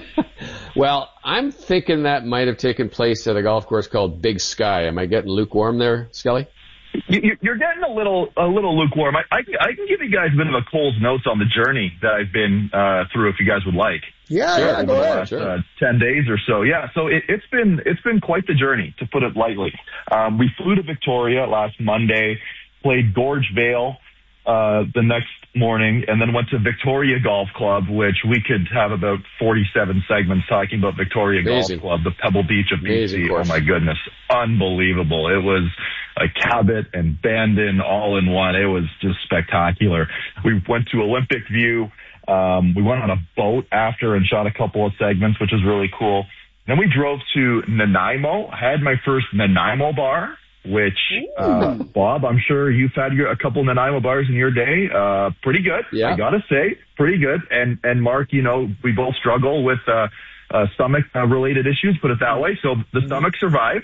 Well, I'm thinking that might have taken place at a golf course called Big Sky. Am I getting lukewarm there, Scully? You're getting a little a little lukewarm. I, I, I can give you guys a bit of a Cole's notes on the journey that I've been uh, through, if you guys would like. Yeah, sure, yeah, go over ahead. the last, Sure. uh, ten days or so. Yeah, so it, it's been it's been quite the journey, to put it lightly. Um, we flew to Victoria last Monday, played Gorge Vale uh, the next morning, and then went to Victoria Golf Club, which we could have about forty-seven segments talking about Victoria Amazing. Golf Club, the Pebble Beach of B C. course. Oh my goodness, unbelievable! It was a Cabot and Bandon all in one. It was just spectacular. We went to Olympic View. Um, we went on a boat after and shot a couple of segments, which was really cool. Then we drove to Nanaimo. I had my first Nanaimo bar, which, uh, Bob, I'm sure you've had your, a couple Nanaimo bars in your day. Uh, pretty good. Yeah. I gotta say, pretty good. And, and Mark, you know, we both struggle with, uh, uh, stomach uh, related issues, put it that way. So the stomach survived.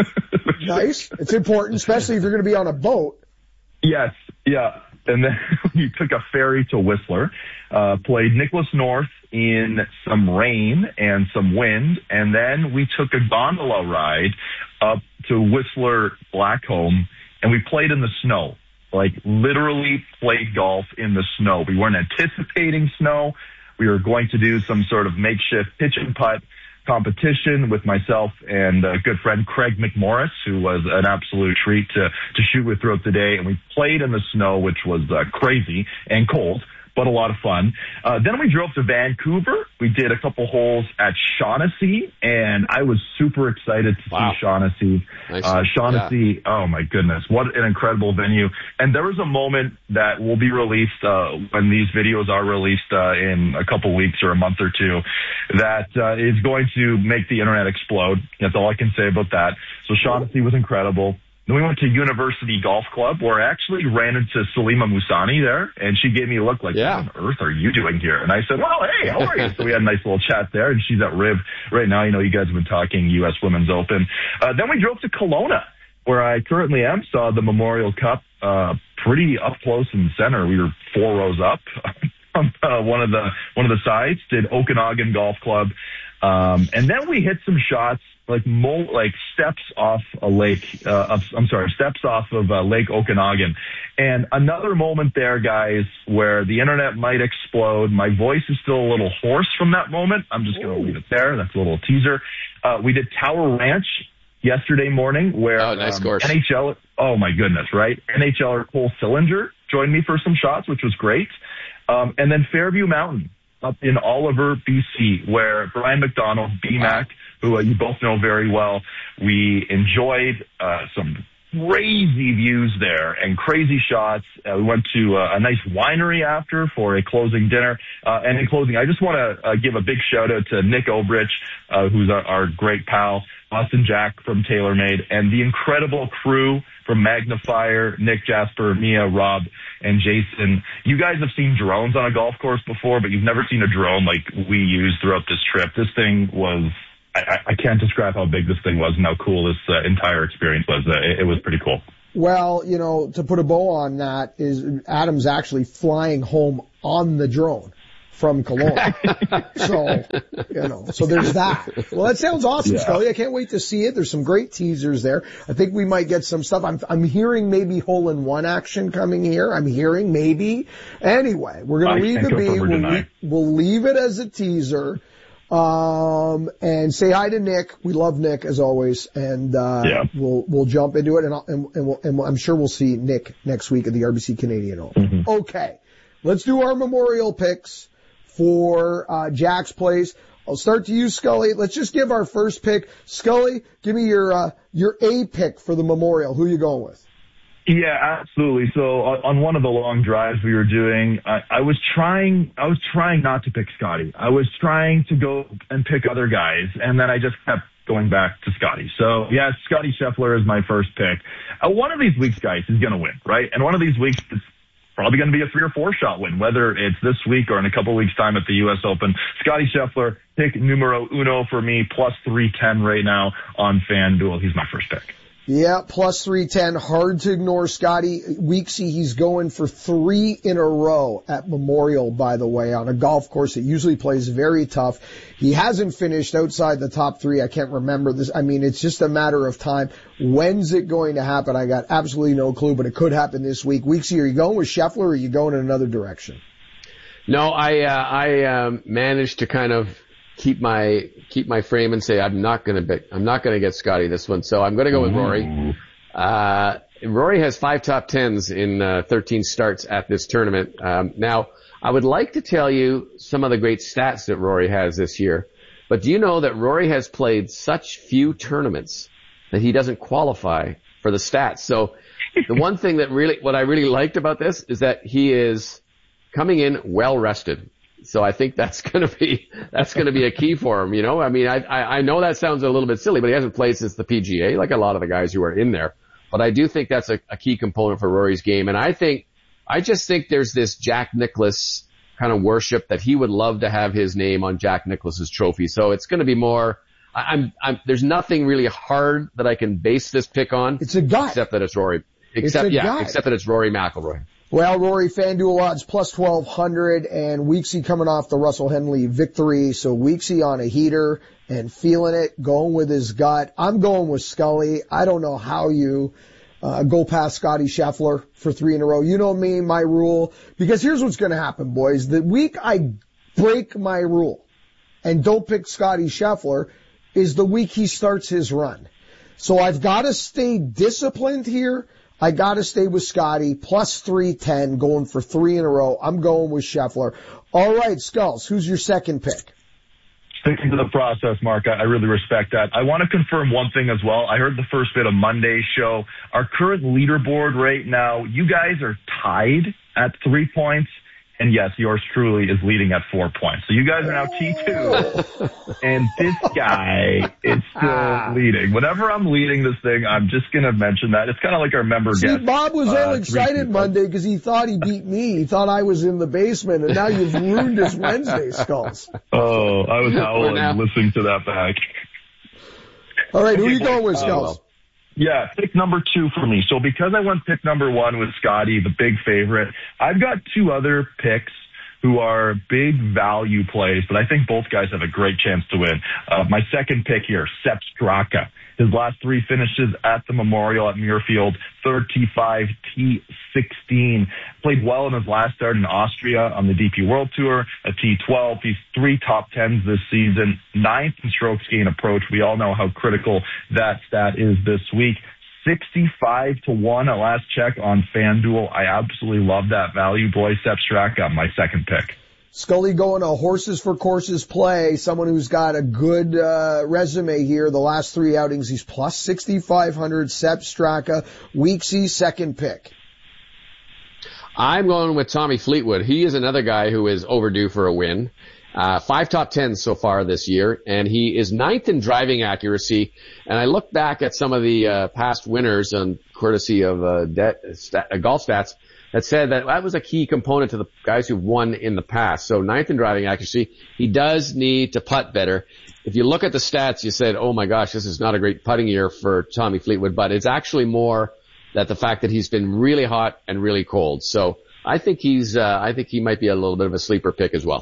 Nice. It's important, especially if you're going to be on a boat. Yes. Yeah. And then we took a ferry to Whistler, uh, played Nicholas North in some rain and some wind, and then we took a gondola ride up to Whistler Blackcomb, and we played in the snow. Like, literally played golf in the snow. We weren't anticipating snow. We were going to do some sort of makeshift pitch and putt competition with myself and a good friend Craig McMorris, who was an absolute treat to, to shoot with throughout the day. And we played in the snow, which was uh, crazy and cold, but a lot of fun. Uh, then we drove to Vancouver. We did a couple holes at Shaughnessy, and I was super excited to Wow. see Shaughnessy. Nice. Uh, Shaughnessy, oh my goodness, what an incredible venue. And there was a moment that will be released uh, when these videos are released uh, in a couple weeks or a month or two that uh, is going to make the internet explode. That's all I can say about that. So Shaughnessy was incredible. Then we went to University Golf Club, where I actually ran into Salima Musani there, and she gave me a look like, Yeah. what on earth are you doing here? And I said, well, hey, how are you? So we had a nice little chat there, and she's at Riv right now. You know, you guys have been talking U S Women's Open. Uh, then we drove to Kelowna, where I currently am, saw the Memorial Cup uh, pretty up close in the center. We were four rows up on uh, one of the one of the sides, did Okanagan Golf Club. Um, and then we hit some shots like mo- like steps off a lake. Uh, I'm sorry, steps off of uh, Lake Okanagan. And another moment there, guys, where the internet might explode. My voice is still a little hoarse from that moment. I'm just going to leave it there. That's a little teaser. Uh, we did Tower Ranch yesterday morning, where Oh, nice um, course. N H L. Oh my goodness, right? N H L Cole Sillinger joined me for some shots, which was great. Um, and then Fairview Mountain up in Oliver, B C, where Brian McDonald, B MAC, who uh, you both know very well, we enjoyed uh, some crazy views there and crazy shots. Uh, we went to uh, a nice winery after for a closing dinner. Uh, and in closing, I just want to uh, give a big shout out to Nick Obrich, uh, who's our, our great pal, Austin Jack from TaylorMade, and the incredible crew from Magnifier, Nick, Jasper, Mia, Rob, and Jason. You guys have seen drones on a golf course before, but you've never seen a drone like we used throughout this trip. This thing was, I, I can't describe how big this thing was and how cool this uh, entire experience was. Uh, it, it was pretty cool. Well, you know, to put a bow on that is Adam's actually flying home on the drone from Cologne. So, you know, so there's that. Well, that sounds awesome, yeah. Scully. I can't wait to see it. There's some great teasers there. I think we might get some stuff. I'm, I'm hearing maybe hole-in-one action coming here. I'm hearing maybe. Anyway, we're going to leave it be. We'll, le- we'll leave it as a teaser. Um, and say hi to Nick. We love Nick as always. And, uh, yeah. we'll, we'll jump into it and, I'll, and, and, we'll, and I'm sure we'll see Nick next week at the R B C Canadian Open. Mm-hmm. Okay. Let's do our memorial picks for, uh, Jack's place. I'll start to you, Scully. Let's just give our first pick. Scully, give me your, uh, your A pick for the memorial. Who are you going with? Yeah, absolutely. So on one of the long drives we were doing, I, I was trying, I was trying not to pick Scotty. I was trying to go and pick other guys, and then I just kept going back to Scotty. So yeah, Scotty Scheffler is my first pick. Uh, one of these weeks, guys, is going to win, right? And one of these weeks, it's probably going to be a three or four shot win, whether it's this week or in a couple of weeks time at the U S Open. Scotty Scheffler, pick numero uno for me, plus three ten right now on FanDuel. He's my first pick. Yeah, plus three ten. Hard to ignore Scotty. Weeksy, he's going for three in a row at Memorial, by the way, on a golf course that usually plays very tough. He hasn't finished outside the top three. I can't remember this. I mean, it's just a matter of time. When's it going to happen? I got absolutely no clue, but it could happen this week. Weeksy, are you going with Scheffler or are you going in another direction? No, I, uh, I, um, managed to kind of keep my keep my frame and say I'm not going to I'm not going to get Scotty this one, so I'm going to go with Rory. Uh, Rory has five top tens in uh, thirteen starts at this tournament. Um, now, I would like to tell you some of the great stats that Rory has this year, but do you know that Rory has played such few tournaments that he doesn't qualify for the stats? So the one thing that really what I really liked about this is that he is coming in well rested. So I think that's going to be, that's going to be a key for him, you know? I mean, I, I, I know that sounds a little bit silly, but he hasn't played since the P G A, like a lot of the guys who are in there. But I do think that's a, a key component for Rory's game. And I think, I just think there's this Jack Nicklaus kind of worship that he would love to have his name on Jack Nicklaus's trophy. So it's going to be more, I, I'm, I'm, there's nothing really hard that I can base this pick on. It's a gut. Except that it's Rory. Except, it's a yeah, gut. except that it's Rory McIlroy. Well, Rory, FanDuel odds plus twelve hundred, and Weeksy coming off the Russell Henley victory. So Weeksy on a heater and feeling it, going with his gut. I'm going with Scully. I don't know how you uh, go past Scotty Scheffler for three in a row. You know me, my rule. Because here's what's going to happen, boys. The week I break my rule and don't pick Scotty Scheffler is the week he starts his run. So I've got to stay disciplined here. I gotta stay with Scotty, plus three ten, going for three in a row. I'm going with Scheffler. All right, Skulls, who's your second pick? Sticking to the process, Mark, I, I really respect that. I want to confirm one thing as well. I heard the first bit of Monday's show. Our current leaderboard right now, you guys are tied at three points. And yes, yours truly is leading at four points. So you guys are now T two, and this guy is still leading. Whenever I'm leading this thing, I'm just going to mention that. It's kind of like our member See, guest. Bob was uh, all excited Monday because he thought he beat me. He thought I was in the basement, and now you've ruined his Wednesday, Skulls. Oh, I was howling listening to that back. All right, who are you going with, Skulls? Uh, Yeah, pick number two for me. So because I went pick number one with Scotty, the big favorite, I've got two other picks who are big value plays, but I think both guys have a great chance to win. Uh, my second pick here, Sepp Straka. His last three finishes at the Memorial at Muirfield, thirty-five T sixteen. Played well in his last start in Austria on the D P World Tour, a T twelve. He's three top tens this season, ninth in strokes gain approach. We all know how critical that stat is this week. sixty-five to one at last check on FanDuel. I absolutely love that value, boy. Sepp Straka, my second pick. Scully going a horses for courses play, someone who's got a good uh, resume here. The last three outings, he's plus sixty-five hundred. Sepp Straka, Weeksy, second pick. I'm going with Tommy Fleetwood. He is another guy who is overdue for a win. Uh, five top tens so far this year, and he is ninth in driving accuracy. And I look back at some of the uh, past winners on courtesy of uh, de- stat- uh, golf stats that said that that was a key component to the guys who've won in the past. So ninth in driving accuracy. He does need to putt better. If you look at the stats, you said, oh my gosh, this is not a great putting year for Tommy Fleetwood, but it's actually more that the fact that he's been really hot and really cold. So I think he's, uh, I think he might be a little bit of a sleeper pick as well.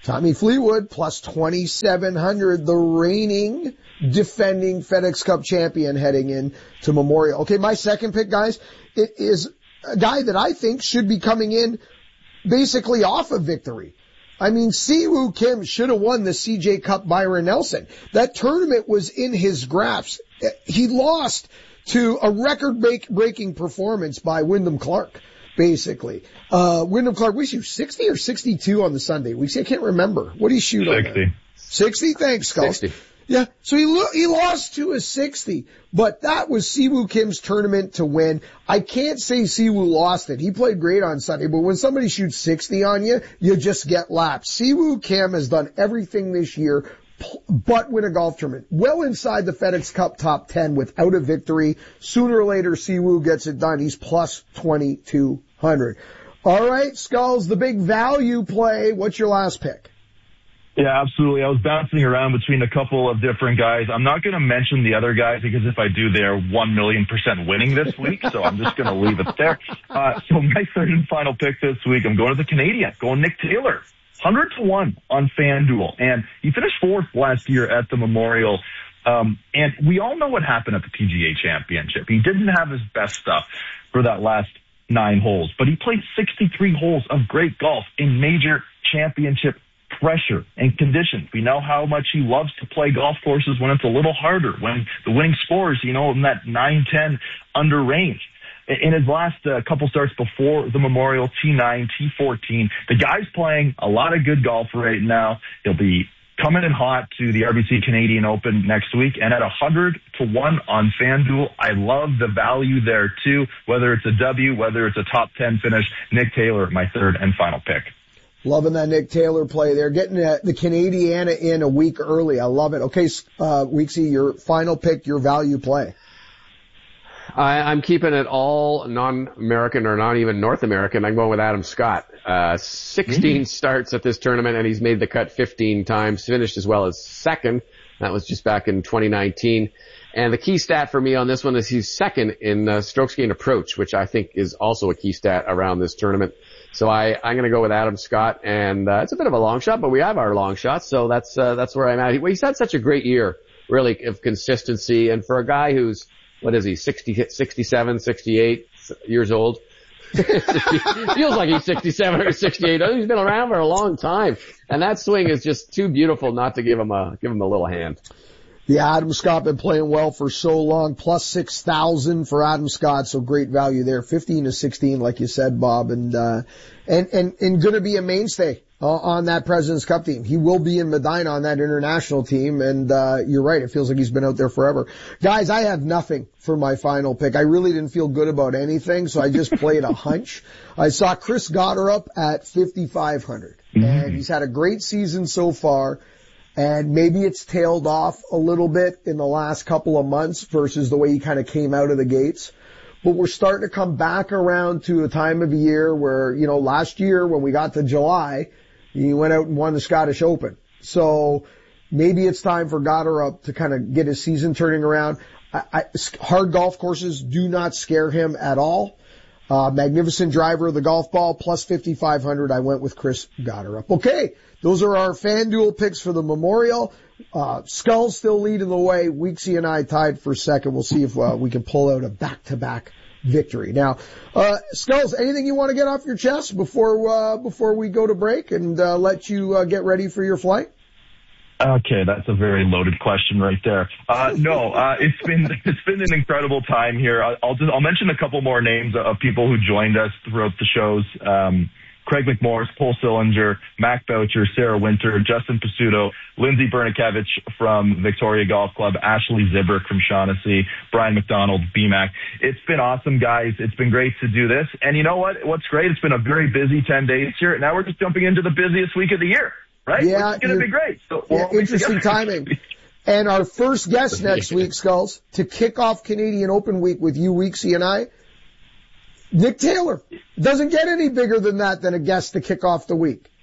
Tommy Fleetwood, plus twenty-seven hundred, the reigning, defending FedEx Cup champion heading in to Memorial. Okay, my second pick, guys, it is a guy that I think should be coming in basically off of victory. I mean, Siwoo Kim should have won the C J Cup Byron Nelson. That tournament was in his grasp. He lost to a record-breaking performance by Wyndham Clark, basically. Uh, Wyndham Clark, we shoot sixty or sixty-two on the Sunday weeks. I can't remember. What do you shoot on that? sixty. sixty? Thanks, Skulls. sixty. Yeah, so he lo- he lost to a sixty, but that was Siwoo Kim's tournament to win. I can't say Siwoo lost it. He played great on Sunday, but when somebody shoots sixty on you, you just get lapped. Siwoo Kim has done everything this year but win a golf tournament. Well inside the FedEx Cup top ten without a victory. Sooner or later, Siwoo gets it done. He's plus twenty-two hundred. All right, Skulls, the big value play. What's your last pick? Yeah, absolutely. I was bouncing around between a couple of different guys. I'm not going to mention the other guys because if I do, they're one million percent winning this week, so I'm just going to leave it there. Uh, so my third and final pick this week, I'm going to the Canadian, going Nick Taylor. one hundred to one on FanDuel, and he finished fourth last year at the Memorial. Um, and we all know what happened at the P G A Championship. He didn't have his best stuff for that last nine holes, but he played sixty-three holes of great golf in major championship pressure and conditions. We know how much he loves to play golf courses when it's a little harder, when the winning scores, you know, in that nine ten under range. In his last uh, couple starts before the Memorial, T nine, T fourteen, the guy's playing a lot of good golf right now. He'll be coming in hot to the R B C Canadian Open next week, and at one hundred to one on FanDuel, I love the value there too, whether it's a W, whether it's a top ten finish. Nick Taylor, my third and final pick. Loving that Nick Taylor play. They're getting uh, the Canadiana in a week early. I love it. Okay, uh, Weeksy, your final pick, your value play. I, I'm keeping it all non-American or not even North American. I'm going with Adam Scott. Uh, sixteen mm-hmm. starts at this tournament, and he's made the cut fifteen times, finished as well as second. That was just back in twenty nineteen. And the key stat for me on this one is he's second in uh, strokes gained approach, which I think is also a key stat around this tournament. So I, I'm going to go with Adam Scott, and uh, it's a bit of a long shot, but we have our long shots, so that's uh, that's where I'm at. He, well, he's had such a great year, really, of consistency, and for a guy who's, what is he, sixty, sixty-seven, sixty-eight years old? Feels like he's sixty-seven or sixty-eight. He's been around for a long time, and that swing is just too beautiful not to give him a give him a little hand. Yeah, Adam Scott been playing well for so long. Plus six thousand for Adam Scott, so great value there. Fifteen to sixteen, like you said, Bob, and uh, and and and going to be a mainstay uh, on that President's Cup team. He will be in Medina on that international team, and uh, you're right. It feels like he's been out there forever. Guys, I have nothing for my final pick. I really didn't feel good about anything, so I just played a hunch. I saw Chris Gotterup at fifty-five hundred, mm-hmm. and he's had a great season so far. And maybe it's tailed off a little bit in the last couple of months versus the way he kind of came out of the gates. But we're starting to come back around to a time of year where, you know, last year when we got to July, he went out and won the Scottish Open. So maybe it's time for Gotterup to kind of get his season turning around. I, I, hard golf courses do not scare him at all. Uh, magnificent driver of the golf ball, plus fifty-five hundred. I went with Chris Gotterup. Okay. Those are our FanDuel picks for the Memorial. Uh, Skulls still leading the way. Weeksy and I tied for second. We'll see if uh, we can pull out a back-to-back victory. Now, uh, Skulls, anything you want to get off your chest before uh, before we go to break and uh, let you uh, get ready for your flight? Okay, that's a very loaded question right there. Uh, no, uh, it's been it's been an incredible time here. I'll just, I'll mention a couple more names of people who joined us throughout the shows. Um, Craig McMorris, Paul Sillinger, Mac Boucher, Sarah Winter, Justin Pasuto, Lindsay Bernikevich from Victoria Golf Club, Ashley Zibrick from Shaughnessy, Brian McDonald, B MAC. It's been awesome, guys. It's been great to do this. And you know what? What's great? It's been a very busy ten days here. Now we're just jumping into the busiest week of the year, right? Yeah. It's going to be great. So yeah, interesting timing. And our first guest next week, Skulls, to kick off Canadian Open Week with you, Weeksy, and I, Nick Taylor. Doesn't get any bigger than that than a guest to kick off the week.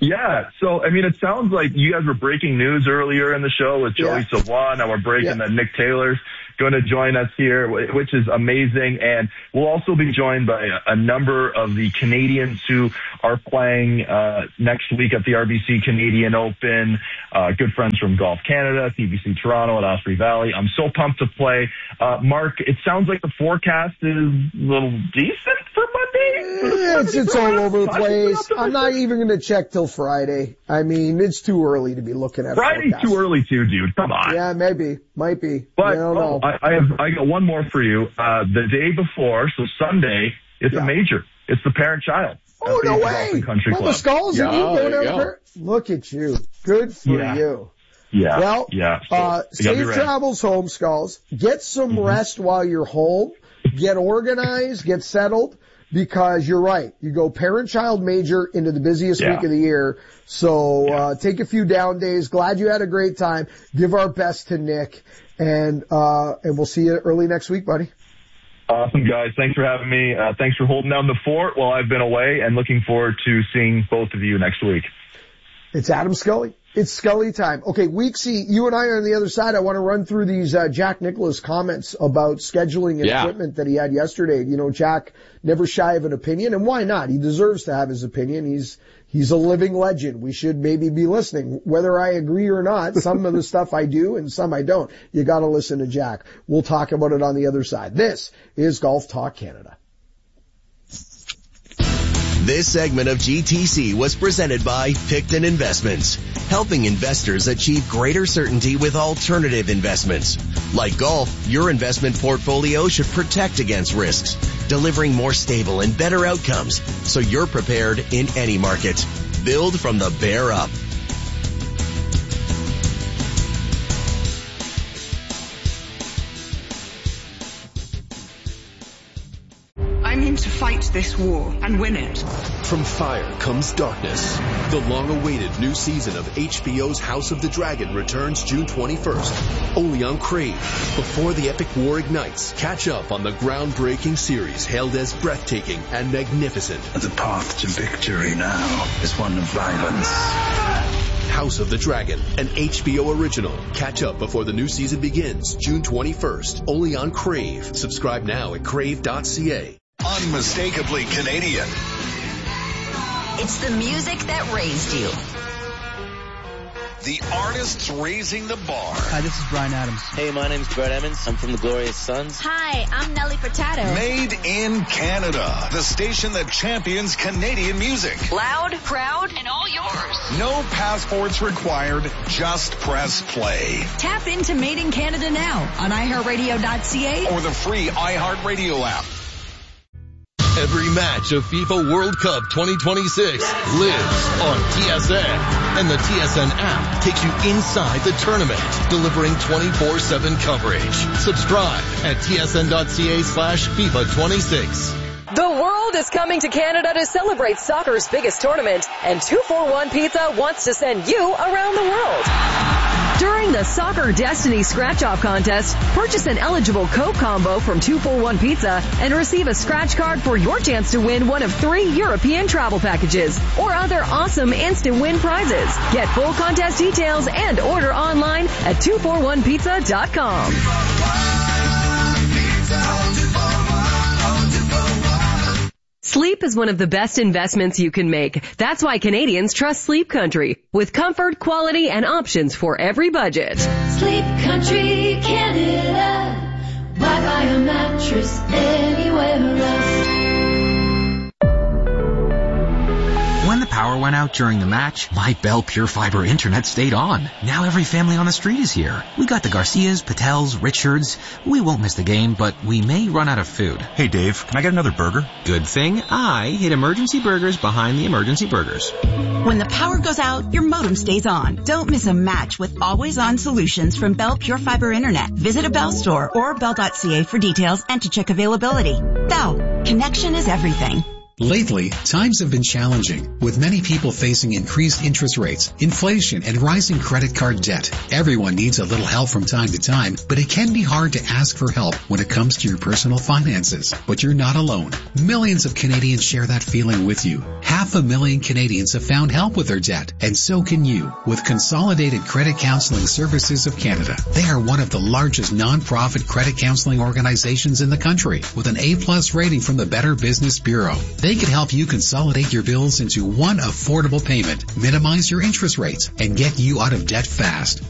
Yeah, so, I mean, it sounds like you guys were breaking news earlier in the show with Joey Yeah. Savoie. Now we're breaking Yeah. that Nick Taylor's going to join us here, which is amazing. And we'll also be joined by a, a number of the Canadians who are playing uh next week at the R B C Canadian Open. Uh good friends from Golf Canada, T B C Toronto at Osprey Valley. I'm so pumped to play. Uh Mark, it sounds like the forecast is a little decent for Monday. It's, it's all over the place. I'm not even going to check till Friday. I mean, it's too early to be looking at Friday's forecasts. too early too, dude. Come on. Yeah, maybe. Might be. But I don't know. oh, I, I have I got one more for you. Uh the day before, so Sunday, it's Yeah. a major. It's the parent-child. Oh, at no Bay way. Golf Country Well, Club. the Skulls Yeah. and you Oh, going there you out go. there? Look at you. Good for Yeah. you. Yeah. Well, yeah. So, uh, you gotta be safe ready. travels home, Skulls. Get some Mm-hmm. rest while you're home. Get organized, get settled, because you're right. You go parent-child major into the busiest Yeah. week of the year. So, Yeah. uh, take a few down days. Glad you had a great time. Give our best to Nick. And, uh, and we'll see you early next week, buddy. Awesome, guys. Thanks for having me. Uh, thanks for holding down the fort while I've been away, and looking forward to seeing both of you next week. It's Adam Scully. It's Scully time. Okay, week C, you and I are on the other side. I want to run through these uh, Jack Nicklaus comments about scheduling and Yeah. equipment that he had yesterday. You know, Jack never shy of an opinion, and why not? He deserves to have his opinion. He's he's a living legend. We should maybe be listening, whether I agree or not. Some of the stuff I do and some I don't. You got to listen to Jack. We'll talk about it on the other side. This is Golf Talk Canada. This segment of G T C was presented by Picton Investments, helping investors achieve greater certainty with alternative investments. Like golf, your investment portfolio should protect against risks, delivering more stable and better outcomes so you're prepared in any market. Build from the bear up. I'm in to fight this war and win it. From fire comes darkness. The long-awaited new season of H B O's House of the Dragon returns June twenty-first, only on Crave. Before the epic war ignites, catch up on the groundbreaking series hailed as breathtaking and magnificent. The path to victory now is one of violence. House of the Dragon, an H B O original. Catch up before the new season begins June twenty-first, only on Crave. Subscribe now at crave dot c a. Unmistakably Canadian. It's the music that raised you. The artists raising the bar. Hi, this is Brian Adams. Hey, my name's Brett Emmons. I'm from the Glorious Sons. Hi, I'm Nelly Furtado. Made in Canada. The station that champions Canadian music. Loud, proud, and all yours. No passports required. Just press play. Tap into Made in Canada now on i heart radio dot c a Or the free iHeartRadio app. Every match of FIFA World Cup twenty twenty-six lives on T S N. And the T S N app takes you inside the tournament, delivering twenty-four seven coverage. Subscribe at T S N dot C A slash FIFA twenty-six. The world is coming to Canada to celebrate soccer's biggest tournament, and two forty-one Pizza wants to send you around the world. During the Soccer Destiny Scratch-Off Contest, purchase an eligible Coke combo from two forty-one Pizza and receive a scratch card for your chance to win one of three European travel packages or other awesome instant win prizes. Get full contest details and order online at two forty-one pizza dot com. Sleep is one of the best investments you can make. That's why Canadians trust Sleep Country, with comfort, quality, and options for every budget. Sleep Country Canada. Why buy a mattress anywhere else? When the power went out during the match, my Bell Pure Fiber internet stayed on. Now every family on the street is here. We got the Garcias, Patels, Richards. We won't miss the game, but we may run out of food. Hey Dave, can I get another burger? Good thing I hid emergency burgers behind the emergency burgers. When the power goes out, your modem stays on. Don't miss a match with always-on solutions from Bell Pure Fiber Internet. Visit a Bell store or bell dot c a for details and to check availability. Bell, connection is everything. Lately, times have been challenging, with many people facing increased interest rates, inflation, and rising credit card debt. Everyone needs a little help from time to time, but it can be hard to ask for help when it comes to your personal finances. But you're not alone. Millions of Canadians share that feeling with you. Half a million Canadians have found help with their debt, and so can you with Consolidated Credit Counseling Services of Canada. They are one of the largest non-profit credit counseling organizations in the country, with an A-plus rating from the Better Business Bureau. They can help you consolidate your bills into one affordable payment, minimize your interest rates, and get you out of debt fast.